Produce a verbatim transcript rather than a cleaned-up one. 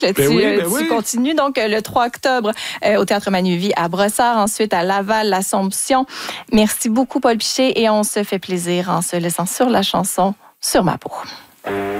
Ben tu, oui, ben tu oui. continues donc le trois octobre euh, au Théâtre Manuvie à Brossard, ensuite à Laval, l'Assomption. Merci beaucoup, Paul Piché, et on se fait plaisir en se laissant sur la chanson Sur ma peau.